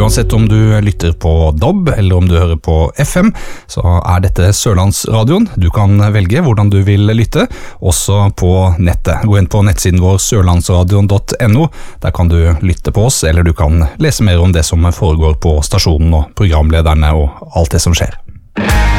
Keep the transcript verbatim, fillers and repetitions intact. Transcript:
Uansett om du lytter på D A B eller om du hører på F M, så er dette Sørlandsradioen. Du kan velge hvordan du vil lytte, også på nettet. Gå inn på nettsiden vår sørlandsradion punktum no. Der kan du lytte på oss, eller du kan lese mer om det som foregår på stasjonen og programlederne og alt det som skjer.